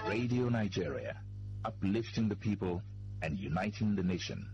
Radio Nigeria, uplifting the people and uniting the nation.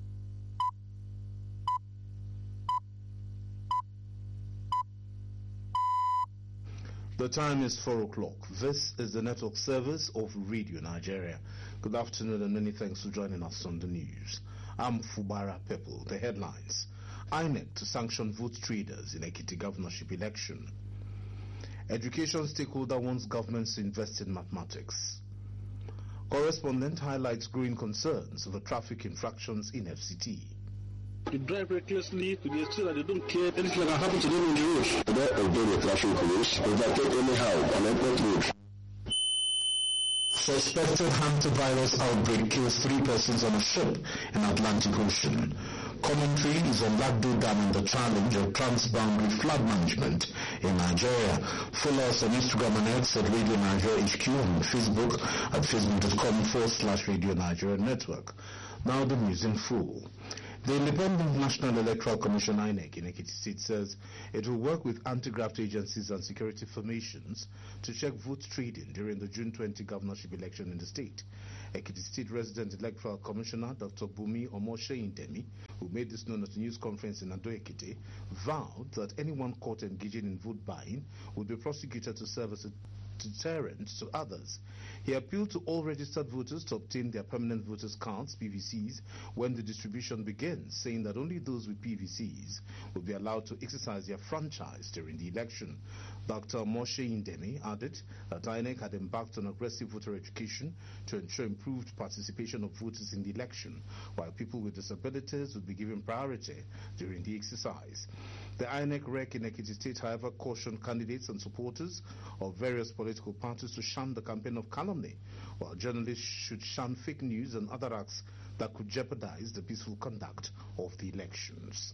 The time is 4 o'clock. This is the network service of Radio Nigeria. Good afternoon and many thanks for joining us on the news. I'm Fubara Peppel. The headlines. INEC to sanction vote traders in Ekiti governorship election. Education stakeholder wants governments to invest in mathematics. Correspondent highlights growing concerns over traffic infractions in FCT. They drive recklessly to the extent that they don't care anything that happens to them on the road. They don't obey the traffic rules, overtake anyhow on airport road. Suspected hantavirus outbreak kills 3 persons on a ship in Atlantic Ocean. Commentary is on Lagdo Dam and the challenge of transboundary flood management in Nigeria. Follow us on Instagram and X at Radio Nigeria HQ and on Facebook at facebook.com/Radio Nigeria Network. Now the news in full. The Independent National Electoral Commission INEC in Ekiti State says it will work with anti-graft agencies and security formations to check vote trading during the June 20 governorship election in the state. Ekiti State Resident Electoral Commissioner Dr. Bumi Omosheindemi, who made this known at a news conference in Ado Ekiti, vowed that anyone caught engaging in vote buying would be prosecuted to serve as a deterrent to others. He appealed to all registered voters to obtain their permanent voters cards, PVCs, when the distribution begins, saying that only those with PVCs will be allowed to exercise their franchise during the election. Dr. Moshe Indemi added that INEC had embarked on aggressive voter education to ensure improved participation of voters in the election, while people with disabilities would be given priority during the exercise. The INEC REC in Ekiti State, however, cautioned candidates and supporters of various political parties to shun the campaign of calumny, while journalists should shun fake news and other acts that could jeopardize the peaceful conduct of the elections.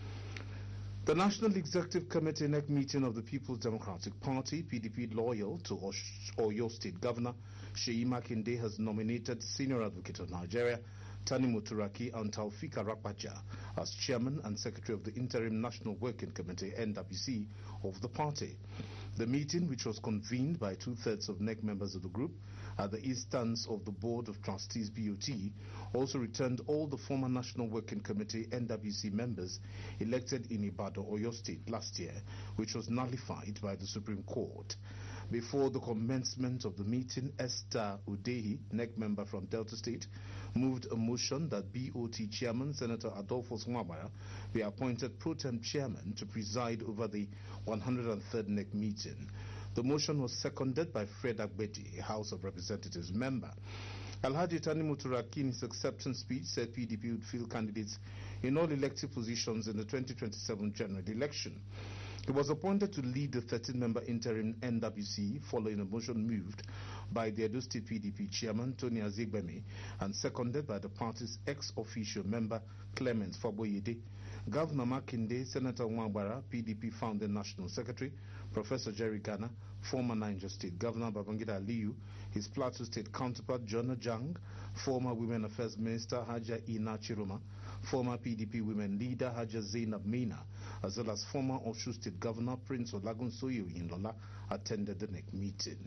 The National Executive Committee NEC meeting of the People's Democratic Party, PDP, loyal to Oyo State Governor Sheyi Makinde, has nominated Senior Advocate of Nigeria Tani Moturaki and Taufik Arapaja as Chairman and Secretary of the Interim National Working Committee (NWC) of the party. The meeting, which was convened by 2/3 of NEC members of the group at the instance of the Board of Trustees (BOT), also returned all the former National Working Committee (NWC) members elected in Ibadan, Oyo State last year, which was nullified by the Supreme Court. Before the commencement of the meeting, Esther Udehi, NEC member from Delta State, moved a motion that BOT Chairman Senator Adolphus Nwabaya be appointed pro tem chairman to preside over the 103rd NEC meeting. The motion was seconded by Fred Agbeti, a House of Representatives member. Alhaji Tani Moturaki, in his acceptance speech, said PDP would field candidates in all elective positions in the 2027 general election. He was appointed to lead the 13-member interim NWC following a motion moved by the Edo State PDP chairman Tony Azegbemi and seconded by the party's ex-officio member Clement Faboyede. Governor Makinde, Senator Nwabara, PDP founding national secretary, Professor Jerry Ghana, former Niger State Governor Babangida Aliyu, his Plateau State counterpart Jonah Jang, former Women Affairs Minister Haja Ina Chiroma, former PDP women leader Haja Zainab Mina, as well as former Oshu State Governor Prince Olagun Soyo Inlola attended the NEC meeting.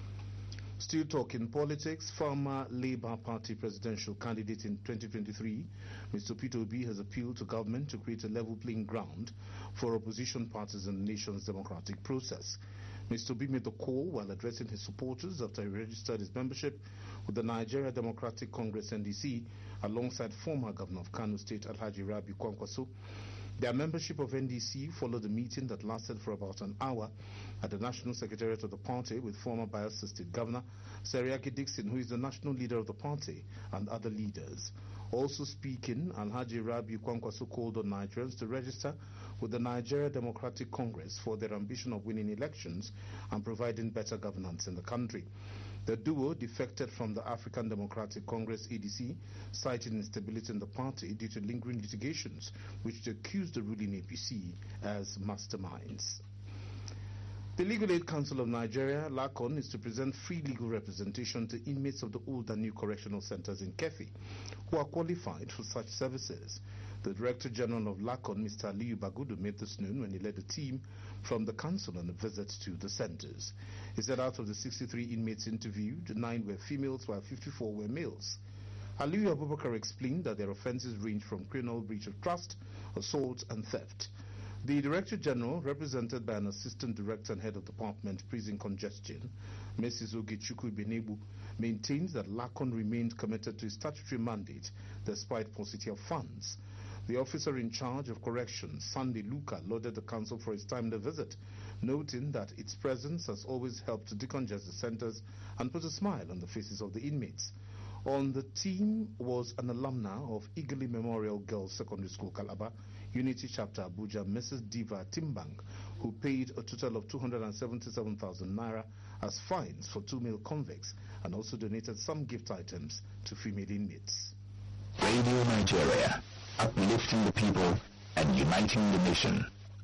Still talking politics, former Labour Party presidential candidate in 2023, Mr. Peter Obi, has appealed to government to create a level playing ground for opposition parties in the nation's democratic process. Mr. Obi made the call while addressing his supporters after he registered his membership with the Nigeria Democratic Congress (NDC) alongside former Governor of Kano State Alhaji Rabi Kwankwaso. Their membership of NDC followed a meeting that lasted for about an hour at the National Secretariat of the party with former Bayelsa State Governor Seriake Dixon, who is the national leader of the party, and other leaders. Also speaking, Alhaji Rabi Kwankwaso called on Nigerians to register with the Nigeria Democratic Congress for their ambition of winning elections and providing better governance in the country. The duo defected from the African Democratic Congress (ADC), citing instability in the party due to lingering litigations, which they accused the ruling APC as masterminds. The Legal Aid Council of Nigeria, LACON, is to present free legal representation to inmates of the old and new correctional centers in Kefi who are qualified for such services. The Director General of LACON, Mr. Aliyu Bagudu, made this known when he led a team from the council on a visit to the centers. He said out of the 63 inmates interviewed, 9 were females while 54 were males. Aliyu Abubakar explained that their offences range from criminal breach of trust, assault and theft. The Director General, represented by an Assistant Director and Head of Department Prison Congestion, Mrs. Ogechukwu Benebu, maintains that LACON remained committed to its statutory mandate despite paucity of funds. The officer in charge of corrections, Sunday Luka, lauded the council for its timely visit, noting that its presence has always helped to decongest the centers and put a smile on the faces of the inmates. On the team was an alumna of Igili Memorial Girls Secondary School, Calabar, Unity Chapter Abuja, Mrs. Diva Timbang, who paid a total of 277,000 naira as fines for 2 male convicts and also donated some gift items to female inmates. Radio Nigeria, uplifting the people and uniting the nation.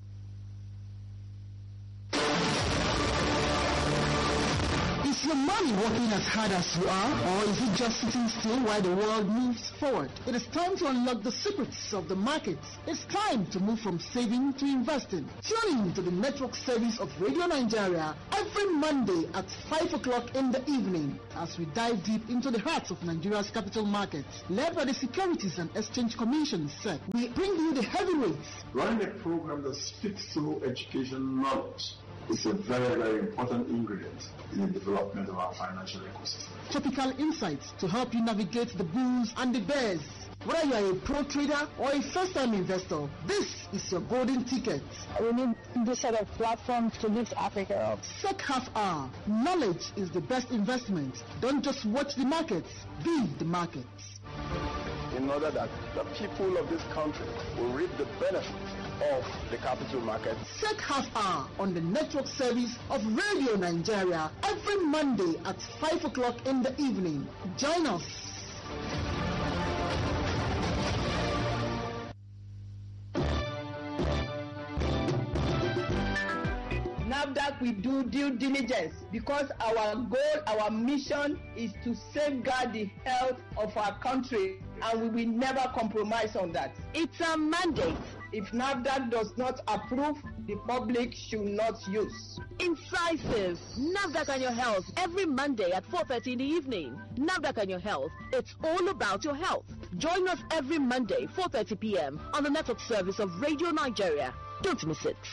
Is your money working as hard as you are, or is it just sitting still while the world moves forward? It is time to unlock the secrets of the markets. It's time to move from saving to investing. Tune in to the network service of Radio Nigeria every Monday at 5 o'clock in the evening as we dive deep into the heart of Nigeria's capital markets. Led by the Securities and Exchange Commission, SEC, we bring you the heavyweights. Running a program that speaks through education knowledge is a very, very important ingredient in the development of our financial ecosystem. Topical insights to help you navigate the bulls and the bears. Whether you are a pro trader or a first-time investor, this is your golden ticket. We need this sort of platform to lift Africa up. SEC Half Hour. Knowledge is the best investment. Don't just watch the markets, be the markets. In order that the people of this country will reap the benefits of the capital market. SEC Half Hour on the network service of Radio Nigeria every Monday at 5 o'clock in the evening. Join us. NAFDAC will do due diligence because our goal, our mission is to safeguard the health of our country, and we will never compromise on that. It's a mandate. If NAFDAC does not approve, the public should not use. Incisive. NAFDAC and your health every Monday at 4:30 in the evening. NAFDAC and your health. It's all about your health. Join us every Monday, 4:30 p.m. on the network service of Radio Nigeria. Don't miss it.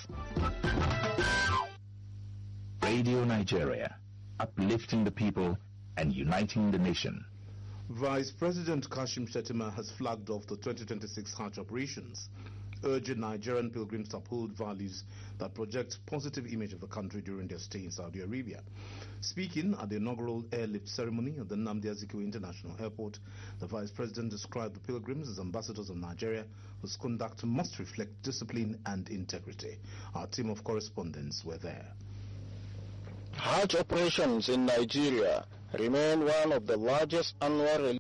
Radio Nigeria, uplifting the people and uniting the nation. Vice President Kashim Shettima has flagged off the 2026 Hajj operations, urging Nigerian pilgrims to uphold values that project positive image of the country during their stay in Saudi Arabia. Speaking at the inaugural airlift ceremony at the Nnamdi Azikiwe International Airport, the Vice President described the pilgrims as ambassadors of Nigeria whose conduct must reflect discipline and integrity. Our team of correspondents were there. Hajj operations in Nigeria remain one of the largest annual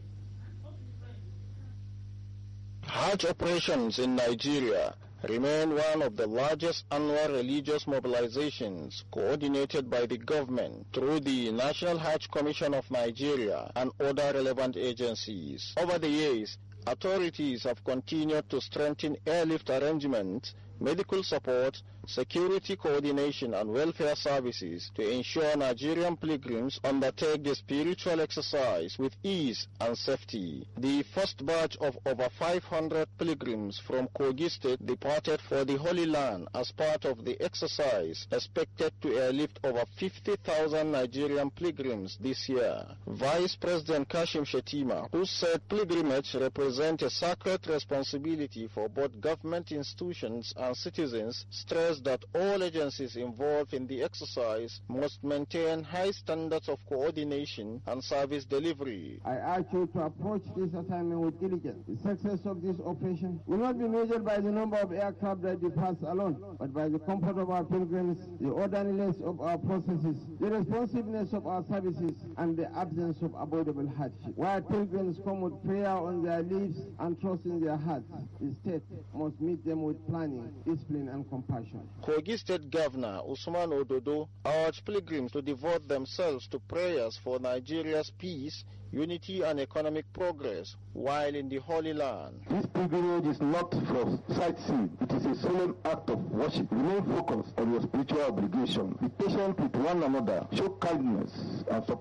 religious mobilizations coordinated by the government through the National Hajj Commission of Nigeria and other relevant agencies. Over the years, authorities have continued to strengthen airlift arrangements, medical support, security coordination and welfare services to ensure Nigerian pilgrims undertake the spiritual exercise with ease and safety. The first batch of over 500 pilgrims from Kogi State departed for the Holy Land as part of the exercise, expected to airlift over 50,000 Nigerian pilgrims this year. Vice President Kashim Shettima, who said pilgrimage represents a sacred responsibility for both government institutions and citizens, stressed that all agencies involved in the exercise must maintain high standards of coordination and service delivery. I urge you to approach this assignment with diligence. The success of this operation will not be measured by the number of aircraft that depart alone, but by the comfort of our pilgrims, the orderliness of our processes, the responsiveness of our services, and the absence of avoidable hardship. While pilgrims come with prayer on their lips and trust in their hearts, the state must meet them with planning discipline, and compassion. Kogi State Governor Usman Ododo urged pilgrims to devote themselves to prayers for Nigeria's peace, unity and economic progress while in the Holy Land. This pilgrimage is not for sightseeing. It is a solemn act of worship. Remain focused on your spiritual obligation. Be patient with one another. Show kindness and support